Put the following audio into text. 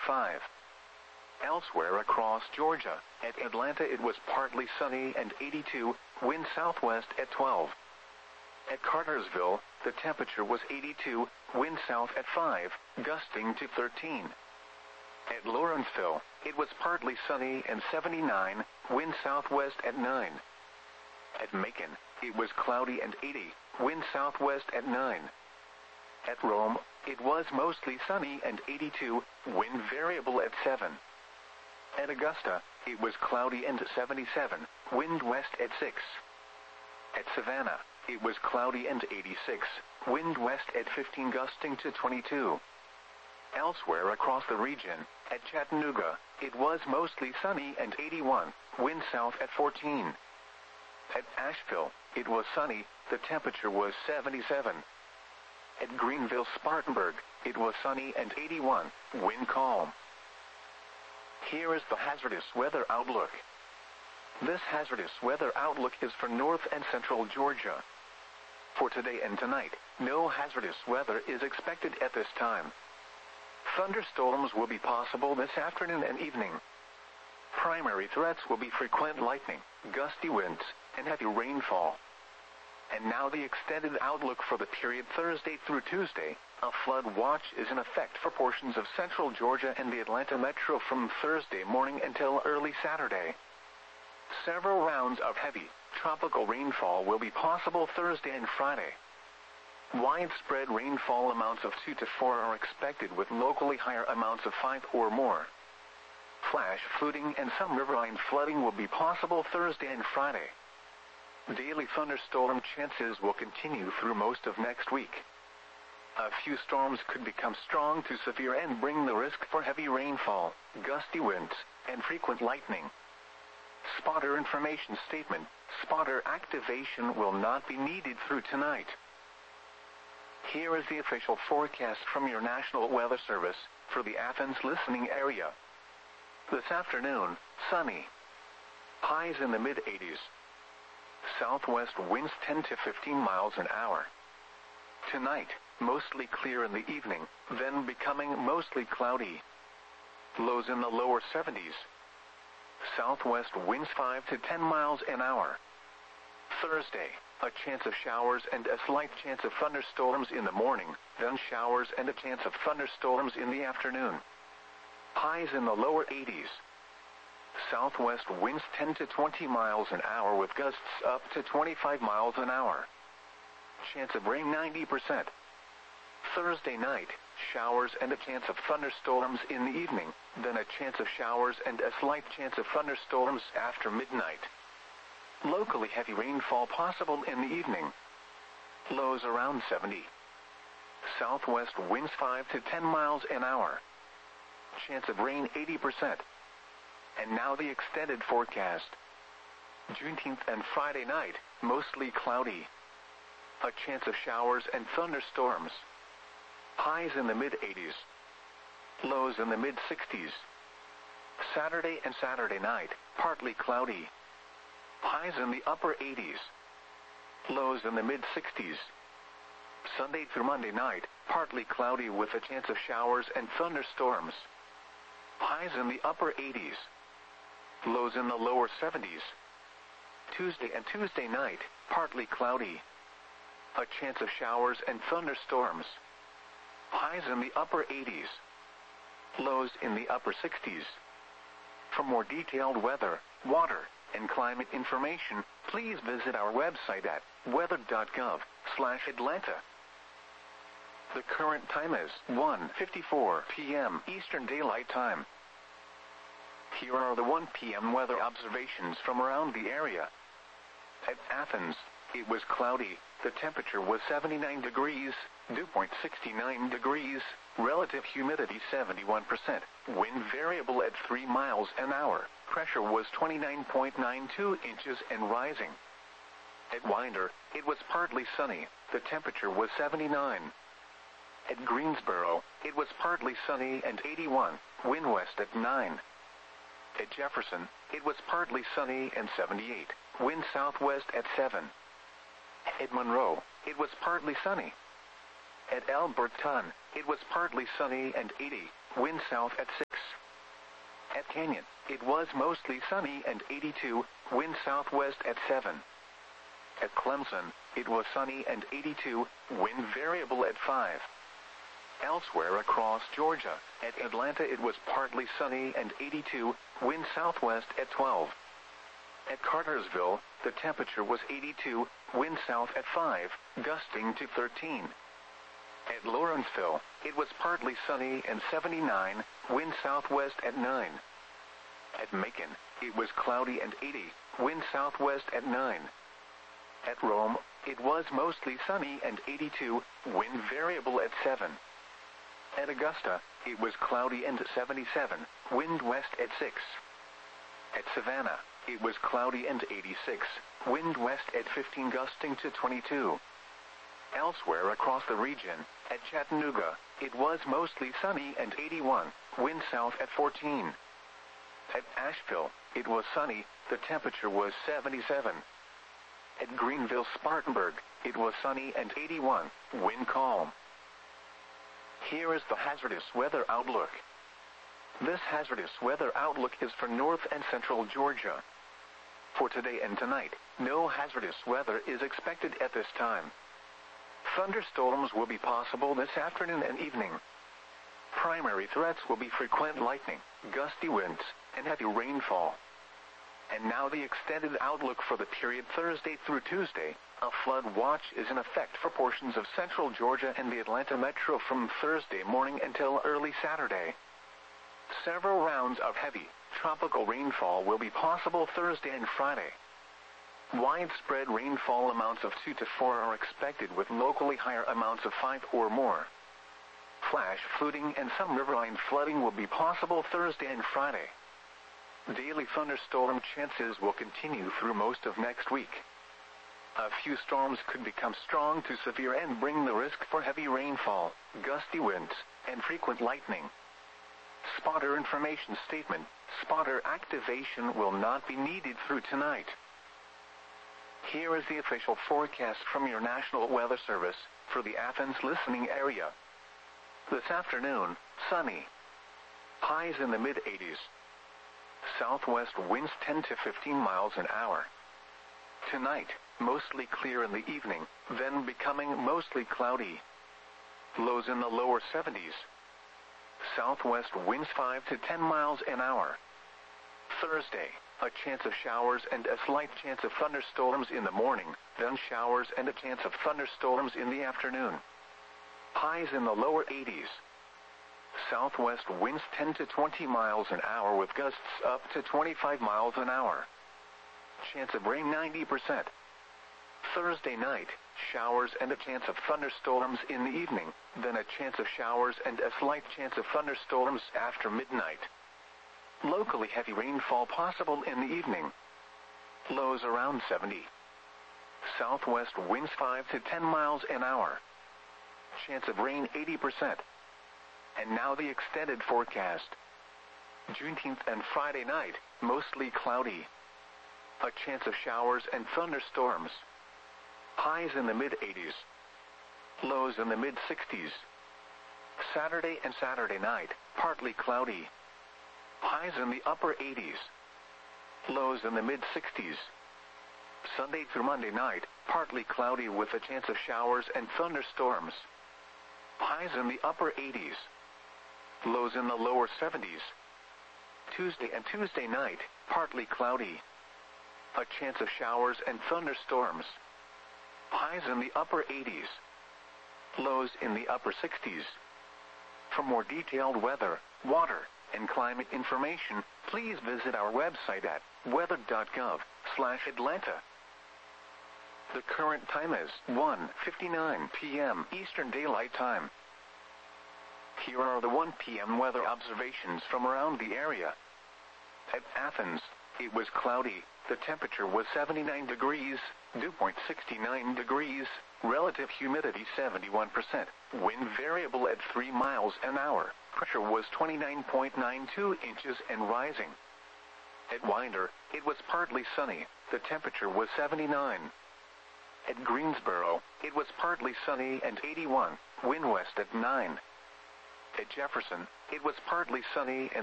5. Elsewhere across Georgia, at Atlanta it was partly sunny and 82, wind southwest at 12. At Cartersville, the temperature was 82, wind south at 5, gusting to 13. At Lawrenceville, it was partly sunny and 79, wind southwest at 9. At Macon, it was cloudy and 80, wind southwest at 9. At Rome, it was mostly sunny and 82, wind variable at 7. At Augusta, it was cloudy and 77, wind west at 6. At Savannah, it was cloudy and 86, wind west at 15 gusting to 22. Elsewhere across the region, at Chattanooga, it was mostly sunny and 81, wind south at 14. At Asheville, it was sunny, the temperature was 77. At Greenville-Spartanburg, it was sunny and 81, wind calm. Here is the hazardous weather outlook. This hazardous weather outlook is for north and central Georgia. For today and tonight, no hazardous weather is expected at this time. Thunderstorms will be possible this afternoon and evening. Primary threats will be frequent lightning, gusty winds, and heavy rainfall. And now the extended outlook for the period Thursday through Tuesday. A flood watch is in effect for portions of central Georgia and the Atlanta metro from Thursday morning until early Saturday. Several rounds of heavy, tropical rainfall will be possible Thursday and Friday. Widespread rainfall amounts of 2 to 4 are expected with locally higher amounts of 5 or more. Flash flooding and some riverine flooding will be possible Thursday and Friday. Daily thunderstorm chances will continue through most of next week. A few storms could become strong to severe and bring the risk for heavy rainfall, gusty winds, and frequent lightning. Spotter information statement: spotter activation will not be needed through tonight. Here is the official forecast from your National Weather Service for the Athens listening area. This afternoon, sunny. Highs in the mid-80s. Southwest winds 10 to 15 miles an hour. Tonight, mostly clear in the evening, then becoming mostly cloudy. Lows in the lower 70s. Southwest winds 5 to 10 miles an hour. Thursday, a chance of showers and a slight chance of thunderstorms in the morning, then showers and a chance of thunderstorms in the afternoon. Highs in the lower 80s. Southwest winds 10 to 20 miles an hour with gusts up to 25 miles an hour. Chance of rain 90%. Thursday night, showers and a chance of thunderstorms in the evening, then a chance of showers and a slight chance of thunderstorms after midnight. Locally heavy rainfall possible in the evening. Lows around 70. Southwest winds 5 to 10 miles an hour. Chance of rain 80%. And now the extended forecast. Juneteenth and Friday night, mostly cloudy. A chance of showers and thunderstorms. Highs in the mid-80s. Lows in the mid-60s. Saturday and Saturday night, partly cloudy. Highs in the upper 80s. Lows in the mid-60s. Sunday through Monday night, partly cloudy with a chance of showers and thunderstorms. Highs in the upper 80s. Lows in the lower 70s. Tuesday and Tuesday night, partly cloudy. A chance of showers and thunderstorms. Highs in the upper 80s. Lows in the upper 60s. For more detailed weather, water, and climate information, please visit our website at weather.gov/Atlanta. The current time is 1:54 p.m. Eastern Daylight Time. Here are the 1 p.m. weather observations from around the area. At Athens, it was cloudy. The temperature was 79 degrees, dew point 69 degrees, relative humidity 71%, wind variable at 3 miles an hour, pressure was 29.92 inches and rising. At Winder, it was partly sunny. The temperature was 79. At Greensboro, it was partly sunny and 81, wind west at 9. At Jefferson, it was partly sunny and 78, wind southwest at 7. At Monroe, it was partly sunny. At Alberton, it was partly sunny and 80, wind south at 6. At Canyon, it was mostly sunny and 82, wind southwest at 7. At Clemson, it was sunny and 82, wind variable at 5. Elsewhere across Georgia, at Atlanta it was partly sunny and 82, wind southwest at 12. At Cartersville, the temperature was 82, wind south at 5, gusting to 13. At Lawrenceville, it was partly sunny and 79, wind southwest at 9. At Macon, it was cloudy and 80, wind southwest at 9. At Rome, it was mostly sunny and 82, wind variable at 7. At Augusta, it was cloudy and 77, wind west at 6. At Savannah, it was cloudy and 86, wind west at 15 gusting to 22. Elsewhere across the region, at Chattanooga, it was mostly sunny and 81, wind south at 14. At Asheville, it was sunny, the temperature was 77. At Greenville-Spartanburg, it was sunny and 81, wind calm. Here is the hazardous weather outlook. This hazardous weather outlook is for north and central Georgia. For today and tonight, no hazardous weather is expected at this time. Thunderstorms will be possible this afternoon and evening. Primary threats will be frequent lightning, gusty winds, and heavy rainfall. And now the extended outlook for the period Thursday through Tuesday. A flood watch is in effect for portions of central Georgia and the Atlanta metro from Thursday morning until early Saturday. Several rounds of heavy, tropical rainfall will be possible Thursday and Friday. Widespread rainfall amounts of 2 to 4 are expected with locally higher amounts of 5 or more. Flash flooding and some riverine flooding will be possible Thursday and Friday. Daily thunderstorm chances will continue through most of next week. A few storms could become strong to severe and bring the risk for heavy rainfall, gusty winds, and frequent lightning. Spotter information statement: spotter activation will not be needed through tonight. Here is the official forecast from your National Weather Service for the Athens listening area. This afternoon, sunny. Highs in the mid-80s. Southwest winds 10 to 15 miles an hour. Tonight, mostly clear in the evening, then becoming mostly cloudy. Lows in the lower 70s. Southwest winds 5 to 10 miles an hour. Thursday, a chance of showers and a slight chance of thunderstorms in the morning, then showers and a chance of thunderstorms in the afternoon. Highs in the lower 80s. Southwest winds 10 to 20 miles an hour with gusts up to 25 miles an hour. Chance of rain 90%. Thursday night, showers and a chance of thunderstorms in the evening, then a chance of showers and a slight chance of thunderstorms after midnight. Locally heavy rainfall possible in the evening. Lows around 70. Southwest winds 5 to 10 miles an hour. Chance of rain 80%. And now the extended forecast. Juneteenth and Friday night, mostly cloudy. A chance of showers and thunderstorms. Highs in the mid-80s. Lows in the mid-60s. Saturday and Saturday night, partly cloudy. Highs in the upper 80s. Lows in the mid-60s. Sunday through Monday night, partly cloudy with a chance of showers and thunderstorms. Highs in the upper 80s. Lows in the lower 70s. Tuesday and Tuesday night, partly cloudy. A chance of showers and thunderstorms. Highs in the upper 80s. Lows in the upper 60s. For more detailed weather, water, and climate information, please visit our website at weather.gov/Atlanta. The current time is 1:59 p.m. Eastern Daylight Time. Here are the 1 p.m. weather observations from around the area. At Athens, it was cloudy. The temperature was 79 degrees, dew point 69 degrees, relative humidity 71%, wind variable at 3 miles an hour, pressure was 29.92 inches and rising. At Winder, it was partly sunny. The temperature was 79. At Greensboro, it was partly sunny and 81, wind west at 9. At Jefferson, it was partly sunny and